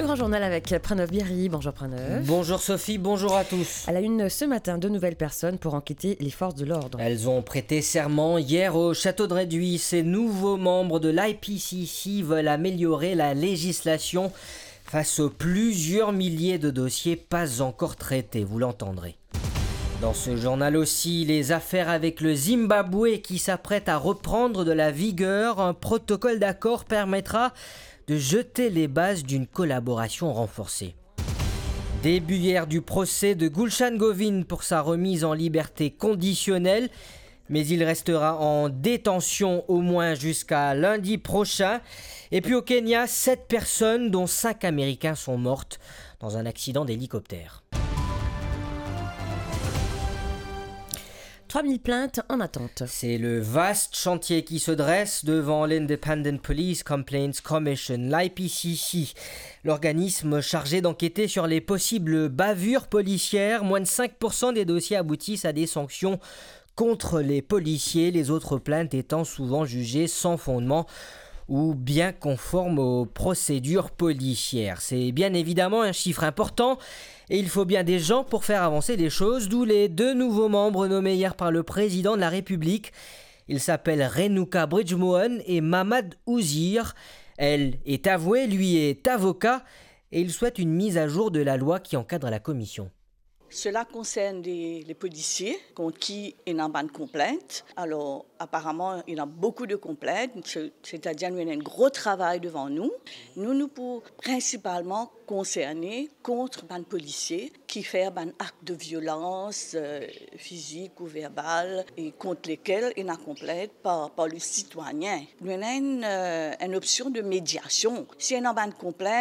Le grand journal avec Pranov Biry. Bonjour Pranov. Bonjour Sophie, bonjour à tous. À la une ce matin, 2 nouvelles personnes pour enquêter les forces de l'ordre. Elles ont prêté serment hier au château de Réduit. Ces nouveaux membres de l'IPCC veulent améliorer la législation face aux plusieurs milliers de dossiers pas encore traités, vous l'entendrez. Dans ce journal aussi, les affaires avec le Zimbabwe qui s'apprête à reprendre de la vigueur. Un protocole d'accord permettra de jeter les bases d'une collaboration renforcée. Début hier du procès de Gulshan Govind pour sa remise en liberté conditionnelle, mais il restera en détention au moins jusqu'à lundi prochain. Et puis au Kenya, 7 personnes, dont 5 Américains, sont mortes dans un accident d'hélicoptère. 3000 plaintes en attente. C'est le vaste chantier qui se dresse devant l'Independent Police Complaints Commission, l'IPCC, l'organisme chargé d'enquêter sur les possibles bavures policières. Moins de 5% des dossiers aboutissent à des sanctions contre les policiers, les autres plaintes étant souvent jugées sans fondement ou bien conformes aux procédures policières. C'est bien évidemment un chiffre important et il faut bien des gens pour faire avancer les choses, d'où les 2 nouveaux membres nommés hier par le président de la République. Ils s'appellent Renuka Bridgemohan et Mamad Ouzir. Elle est avouée, lui est avocat et il souhaite une mise à jour de la loi qui encadre la commission. Cela concerne les policiers contre qui il y a une complainte. Alors, apparemment, il y a beaucoup de complaintes, c'est-à-dire qu'il y a un gros travail devant nous. Nous pour principalement concerner contre les policiers qui font un acte de violence physique ou verbale et contre lesquels il y a une complainte par le citoyen. Il y a une option de médiation. Si il y a une complainte,